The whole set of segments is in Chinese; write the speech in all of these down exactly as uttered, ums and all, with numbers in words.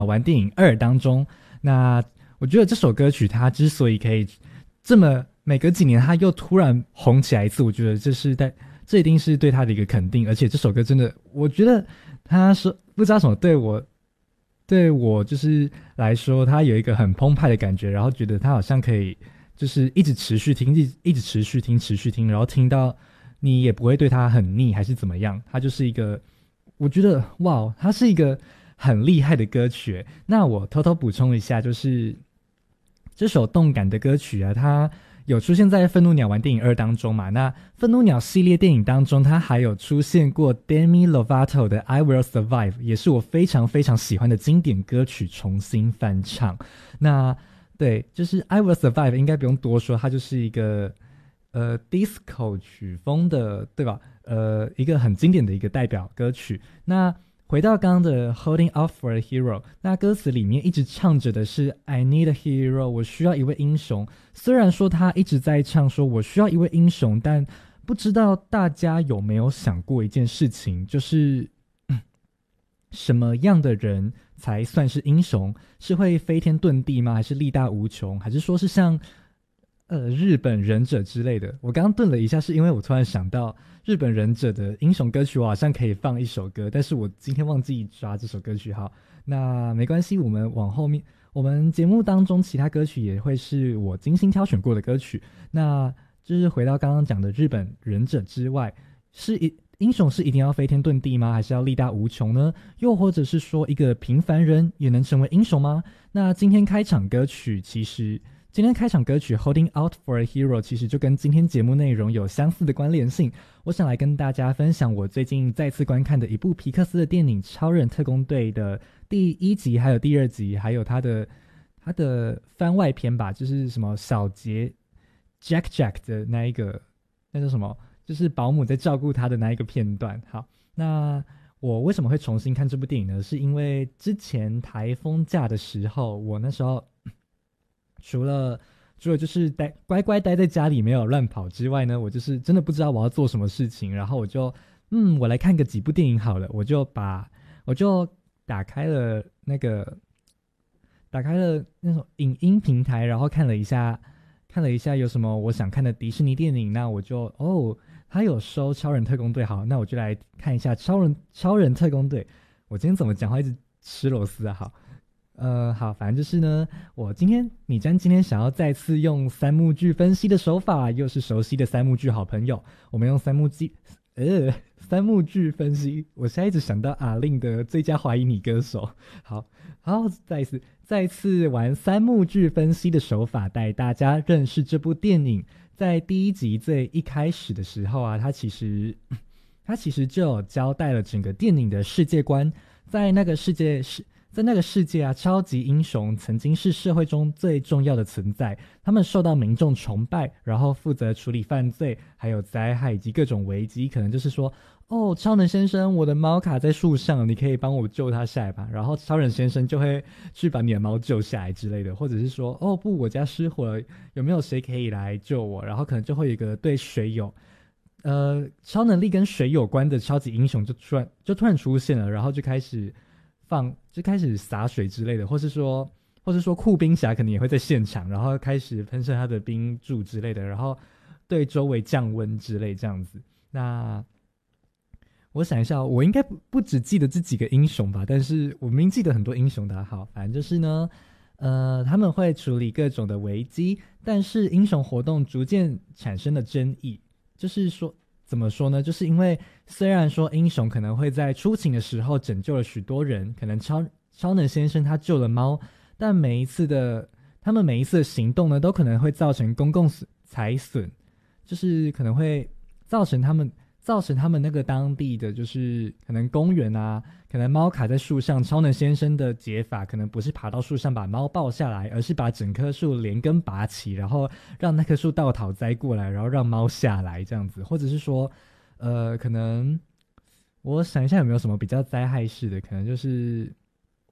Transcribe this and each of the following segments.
玩电影二当中。那我觉得这首歌曲它之所以可以这么每隔几年它又突然红起来一次，我觉得这是在这一定是对他的一个肯定。而且这首歌真的，我觉得他说不知道什么对我对我就是来说，他有一个很澎湃的感觉，然后觉得他好像可以就是一直持续听，一直一直持续听，持续听，然后听到你也不会对他很腻还是怎么样。他就是一个，我觉得哇，他是一个很厉害的歌曲。那我偷偷补充一下，就是这首动感的歌曲啊，它有出现在《愤怒鸟玩电影二》当中嘛？那《愤怒鸟》系列电影当中，它还有出现过 Demi Lovato 的《I Will Survive》，也是我非常非常喜欢的经典歌曲重新翻唱。那对，就是《I Will Survive》应该不用多说，它就是一个呃 disco 曲风的，对吧？呃，一个很经典的一个代表歌曲。那回到刚刚的 Holding Out for a Hero， 那歌词里面一直唱着的是 I need a hero， 我需要一位英雄。虽然说他一直在唱说我需要一位英雄，但不知道大家有没有想过一件事情，就是、嗯、什么样的人才算是英雄？是会飞天遁地吗？还是力大无穷？还是说是像呃日本忍者之类的？我刚刚顿了一下，是因为我突然想到日本忍者的英雄歌曲，我好像可以放一首歌，但是我今天忘记抓这首歌曲。好，那没关系，我们往后面，我们节目当中其他歌曲也会是我精心挑选过的歌曲。那就是回到刚刚讲的日本忍者之外，是一英雄是一定要飞天遁地吗？还是要力大无穷呢？又或者是说一个平凡人也能成为英雄吗？那今天开场歌曲其实今天开场歌曲 Holding Out for a Hero 其实就跟今天节目内容有相似的关联性。我想来跟大家分享我最近再次观看的一部皮克斯的电影《超人特工队》的第一集还有第二集，还有它的它的番外篇吧，就是什么小杰 Jack Jack 的那一个，那叫什么，就是保姆在照顾他的那一个片段。好，那我为什么会重新看这部电影呢？是因为之前台风假的时候，我那时候除了除了就是待乖乖待在家里没有乱跑之外呢，我就是真的不知道我要做什么事情，然后我就嗯，我来看个几部电影好了，我就把我就打开了那个打开了那种影音平台，然后看了一下看了一下有什么我想看的迪士尼电影，那我就哦，他有收超人特工队，好，那我就来看一下超人超人特工队。我今天怎么讲话一直吃螺丝啊？好。呃，好，反正就是呢，我今天米詹今天想要再次用三幕剧分析的手法，又是熟悉的三幕剧好朋友，我们用三幕剧，呃，三幕剧分析。我现在一直想到阿令的最佳怀疑女歌手。好，好，再一次，再次玩三幕剧分析的手法，带大家认识这部电影。在第一集最一开始的时候啊，它其实，它其实就有交代了整个电影的世界观，在那个世界是。在那个世界啊，超级英雄曾经是社会中最重要的存在，他们受到民众崇拜，然后负责处理犯罪，还有灾害以及各种危机。可能就是说，哦，超人先生，我的猫卡在树上，你可以帮我救它下来吧？然后超人先生就会去把你的猫救下来之类的，或者是说，哦不，我家失火了，有没有谁可以来救我？然后可能就会有一个对水有呃超能力跟水有关的超级英雄就突然就突然出现了，然后就开始。放就开始洒水之类的，或是说，或是说酷冰侠可能也会在现场，然后开始喷射他的冰柱之类的，然后对周围降温之类这样子。那我想一下，我应该不不只记得这几个英雄吧，但是我明明记得很多英雄的。好，反正就是呢，呃，他们会处理各种的危机，但是英雄活动逐渐产生了争议，就是说。怎么说呢？就是因为虽然说英雄可能会在出勤的时候拯救了许多人，可能超超能先生他救了猫，但每一次的他们每一次的行动呢，都可能会造成公共财损，就是可能会造成他们造成他们那个当地的就是可能公园啊，可能猫卡在树上，超能先生的解法可能不是爬到树上把猫抱下来，而是把整棵树连根拔起，然后让那棵树倒讨栽过来，然后让猫下来这样子。或者是说呃，可能我想一下有没有什么比较灾害式的，可能就是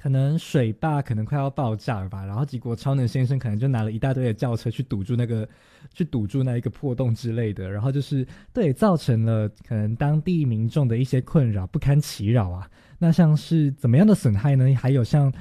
可能水坝可能快要爆炸了吧，然后结果超能先生可能就拿了一大堆的轿车去堵住那个，去堵住那一个破洞之类的，然后就是对造成了可能当地民众的一些困扰，不堪其扰啊。那像是怎么样的损害呢？还有像